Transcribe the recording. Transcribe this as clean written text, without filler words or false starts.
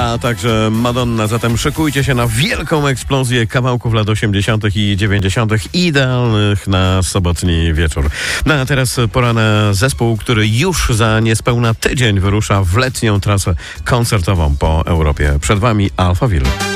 a także Madonna. Zatem szykujcie się na wielką eksplozję kawałków lat 80. i 90. idealnych na sobotni wieczór. No a teraz pora na zespół, który już za niespełna tydzień wyrusza w letnią trasę koncertową po Europie. Przed wami Alphaville.